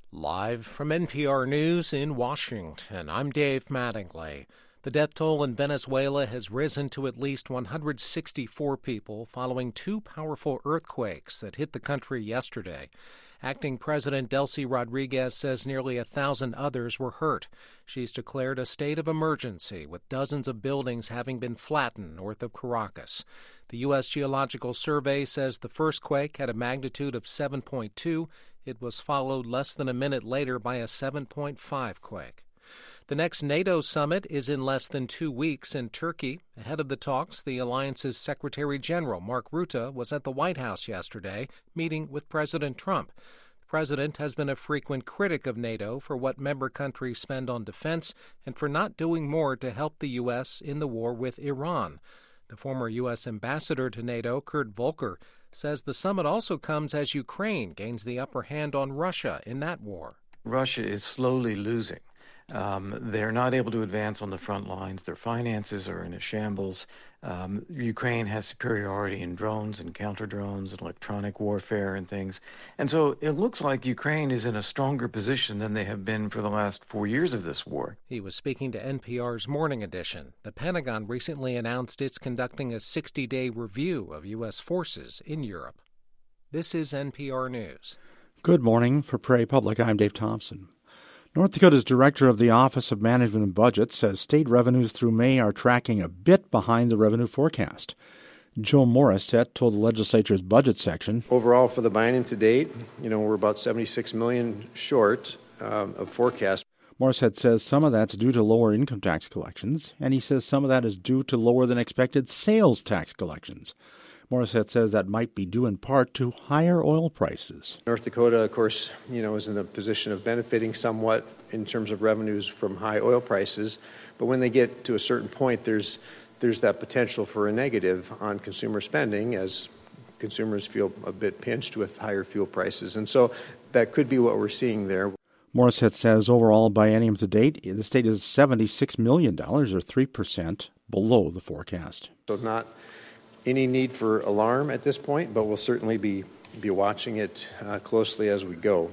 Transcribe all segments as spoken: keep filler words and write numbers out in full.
Live from N P R News in Washington, I'm Dave Mattingly. The death toll in Venezuela has risen to at least one hundred sixty-four people following two powerful earthquakes that hit the country yesterday. Acting President Delcy Rodriguez says nearly a thousand others were hurt. She's declared a state of emergency, with dozens of buildings having been flattened north of Caracas. The U S Geological Survey says the first quake had a magnitude of seven point two. It was followed less than a minute later by a seven point five quake. The next NATO summit is in less than two weeks in Turkey. Ahead of the talks, the alliance's Secretary General, Mark Rutte, was at the White House yesterday, meeting with President Trump. The president has been a frequent critic of NATO for what member countries spend on defense and for not doing more to help the U S in the war with Iran. The former U S ambassador to NATO, Kurt Volker, says the summit also comes as Ukraine gains the upper hand on Russia in that war. Russia is slowly losing. Um, they're not able to advance on the front lines. Their finances are in a shambles. Um, Ukraine has superiority in drones and counter-drones and electronic warfare and things. And so it looks like Ukraine is in a stronger position than they have been for the last four years of this war. He was speaking to N P R's Morning Edition. The Pentagon recently announced it's conducting a sixty-day review of U S forces in Europe. This is N P R News. Good morning. For Prairie Public, I'm Dave Thompson. North Dakota's director of the Office of Management and Budget says state revenues through May are tracking a bit behind the revenue forecast. Joe Morissette told the legislature's budget section, overall, for the biennium to date, you know, we're about seventy-six million dollars short um, of forecast. Morissette says some of that's due to lower income tax collections, and he says some of that is due to lower than expected sales tax collections. Morissette says that might be due in part to higher oil prices. North Dakota, of course, you know, is in a position of benefiting somewhat in terms of revenues from high oil prices. But when they get to a certain point, there's there's that potential for a negative on consumer spending as consumers feel a bit pinched with higher fuel prices. And so that could be what we're seeing there. Morissette says overall biennium to date, the state is seventy-six million dollars or three percent below the forecast. So not any need for alarm at this point, but we'll certainly be, be watching it uh, closely as we go.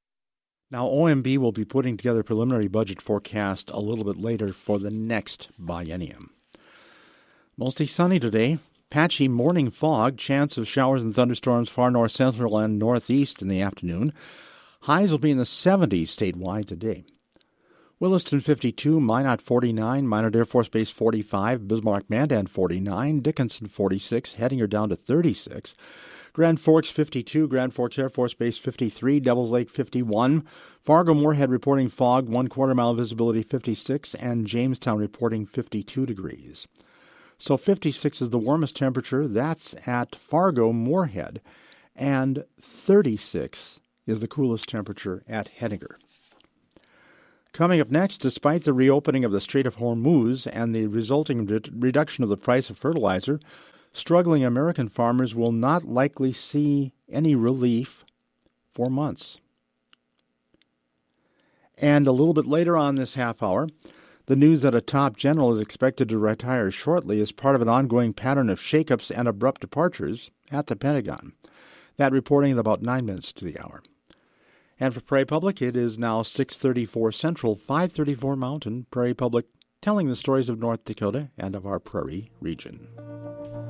Now, O M B will be putting together a preliminary budget forecast a little bit later for the next biennium. Mostly sunny today. Patchy morning fog, chance of showers and thunderstorms far north central and northeast in the afternoon. Highs will be in the seventies statewide today. Williston fifty-two, Minot forty-nine, Minot Air Force Base forty-five, Bismarck-Mandan forty-nine, Dickinson forty-six, Hettinger down to thirty-six, Grand Forks fifty-two, Grand Forks Air Force Base fifty-three, Devils Lake fifty-one, Fargo-Moorhead reporting fog, one quarter mile visibility fifty-six, and Jamestown reporting fifty-two degrees. So fifty-six is the warmest temperature. That's at Fargo-Moorhead, and thirty-six is the coolest temperature at Hettinger. Coming up next, despite the reopening of the Strait of Hormuz and the resulting re- reduction of the price of fertilizer, struggling American farmers will not likely see any relief for months. And a little bit later on this half hour, the news that a top general is expected to retire shortly is part of an ongoing pattern of shakeups and abrupt departures at the Pentagon. That reporting at about nine minutes to the hour. And for Prairie Public, it is now six thirty-four Central, five thirty-four Mountain. Prairie Public telling the stories of North Dakota and of our prairie region.